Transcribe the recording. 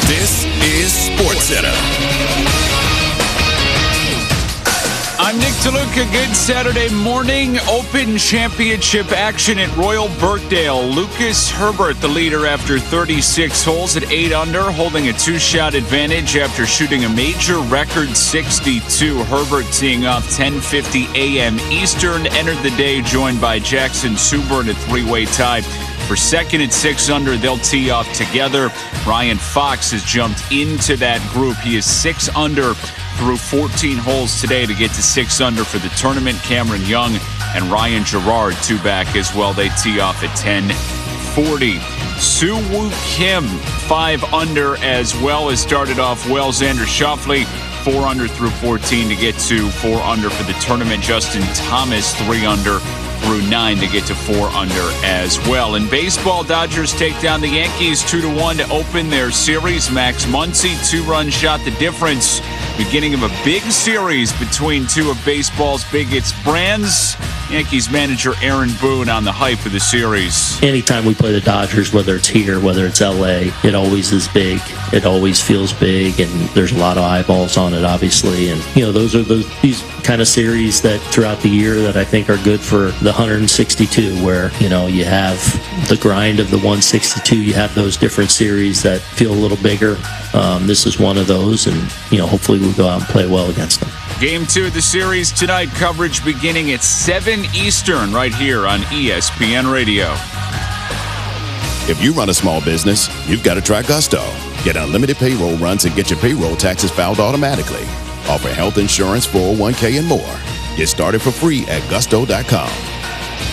This is SportsCenter. I'm Nick DeLuca. Good Saturday morning. Open Championship action at Royal Birkdale. Lucas Herbert, the leader after 36 holes at 8 under, holding a 2-shot advantage after shooting a major record 62. Herbert teeing off 10:50 a.m. Eastern. Entered the day joined by Jackson Suber in a 3-way tie. For second at 6 under, they'll tee off together. Ryan Fox has jumped into that group. He is 6 under through 14 holes today to get to 6 under for the tournament. Cameron Young and Ryan Gerard 2 back as well. They tee off at 10:40. Soo Woo Kim 5 under as well, as started off well. Xander Schauffele 4 under through 14 to get to 4 under for the tournament. Justin Thomas 3 under through 9 to get to 4 under as well. In baseball, Dodgers take down the Yankees 2-1 to open their series. Max Muncy 2-run shot the difference. Beginning of a big series between two of baseball's biggest brands. Yankees manager Aaron Boone on the hype of the series. Anytime we play the Dodgers, whether it's here, whether it's LA, it always is big. It always feels big, and there's a lot of eyeballs on it, obviously. And, those are these kind of series that throughout the year that I think are good for the 162, where, you have the grind of the 162. You have those different series that feel a little bigger. This is one of those, and, hopefully we'll go out and play well against them. Game 2 of the series tonight, coverage beginning at 7 Eastern right here on ESPN Radio. If you run a small business, you've got to try Gusto. Get unlimited payroll runs and get your payroll taxes filed automatically. Offer health insurance, 401k, and more. Get started for free at gusto.com.